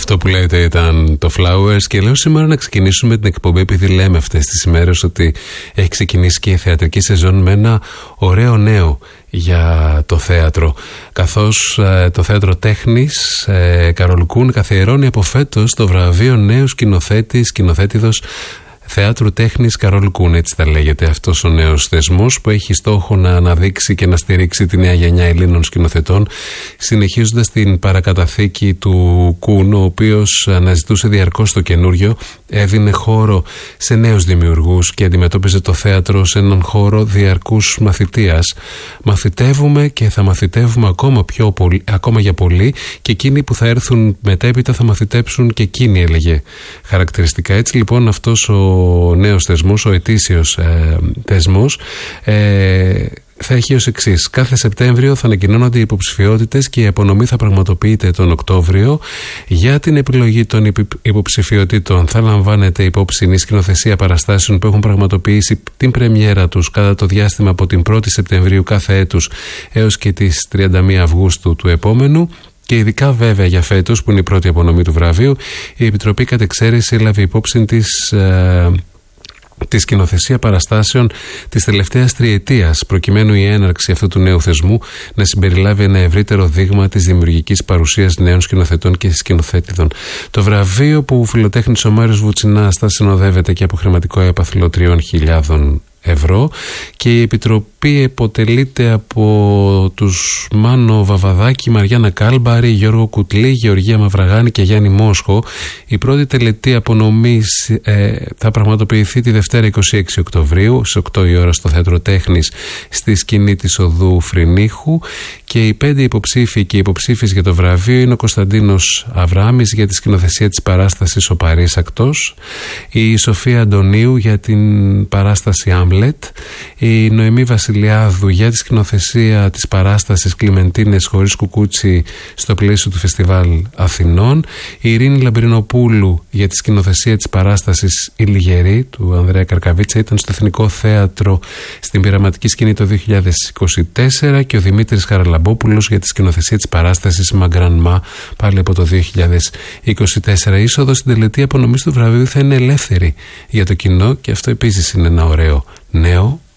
Αυτό που λέτε ήταν το Flowers και λέω σήμερα να ξεκινήσουμε την εκπομπή, επειδή λέμε αυτές τις ημέρες ότι έχει ξεκινήσει και η θεατρική σεζόν με ένα ωραίο νέο για το θέατρο, καθώς το Θέατρο Τέχνης Καρολ Κούν καθιερώνει από φέτος το βραβείο νέου σκηνοθέτηδος Θεάτρου Τέχνης Καρολ Κούν, έτσι θα λέγεται αυτός ο νέος θεσμός, που έχει στόχο να αναδείξει και να στηρίξει τη νέα γενιά Ελλήνων σκηνοθετών, συνεχίζοντας την παρακαταθήκη του Κούν, ο οποίος αναζητούσε διαρκώς το καινούριο, έδινε χώρο σε νέους δημιουργούς και αντιμετώπιζε το θέατρο σε έναν χώρο διαρκούς μαθητείας. Μαθητεύουμε και θα μαθητεύουμε ακόμα για πολύ, και εκείνοι που θα έρθουν μετέπειτα θα μαθητέψουν και εκείνοι, έλεγε χαρακτηριστικά. Έτσι λοιπόν αυτός ο νέος θεσμός, ο ετήσιος θεσμός, θα έχει ως εξής: κάθε Σεπτέμβριο θα ανακοινώνονται οι υποψηφιότητες και η απονομή θα πραγματοποιείται τον Οκτώβριο. Για την επιλογή των υποψηφιότητων θα λαμβάνεται υπόψη η σκηνοθεσία παραστάσεων που έχουν πραγματοποιήσει την πρεμιέρα τους κατά το διάστημα από την 1η Σεπτεμβρίου κάθε έτους έως και τις 31 Αυγούστου του επόμενου. Και ειδικά βέβαια για φέτος, που είναι η πρώτη απονομή του βραβείου, η Επιτροπή κατ' εξαίρεση έλαβε υπόψη τη σκηνοθεσία παραστάσεων της τελευταίας τριετίας, προκειμένου η έναρξη αυτού του νέου θεσμού να συμπεριλάβει ένα ευρύτερο δείγμα της δημιουργικής παρουσίας νέων σκηνοθετών και σκηνοθέτηδων. Το βραβείο, που φιλοτέχνης ο Μάριος Βουτσινάς, θα συνοδεύεται και από χρηματικό έπαθλο 3.000 ευρώ, και η Επιτροπή αποτελείται από τους Μάνο Βαβαδάκη, Μαριάννα Κάλμπαρη, Γιώργο Κουτλή, Γεωργία Μαυραγάνη και Γιάννη Μόσχο. Η πρώτη τελετή απονομής θα πραγματοποιηθεί τη Δευτέρα 26 Οκτωβρίου στις 8 η ώρα στο Θέατρο Τέχνης, στη σκηνή της Οδού Φρυνίχου, και οι 5 υποψήφοι και υποψήφιες για το βραβείο είναι ο Κωνσταντίνος Αβράμης για τη σκηνοθεσία της παράστασης Ο Παρήσακτος, η Σοφία Αντωνίου για την παράσταση Άμλετ, η Νοεμή Βασιλιάδου για τη σκηνοθεσία της παράστασης Κλιμεντίνες χωρίς κουκούτσι στο πλαίσιο του Φεστιβάλ Αθηνών, η Ειρήνη Λαμπρινοπούλου για τη σκηνοθεσία της παράστασης Η Λιγερή του Ανδρέα Καρκαβίτσα, ήταν στο Εθνικό Θέατρο στην πειραματική σκηνή το 2024, και ο Δημήτρης Χαραλαμπόπουλος για τη σκηνοθεσία της παράστασης Μαγκρανμά, πάλι από το 2024. Η είσοδος στην τελετή απονομής του βραβείου θα είναι ελεύθερη για το κοινό, και αυτό επίσης είναι ένα ωραίο νέο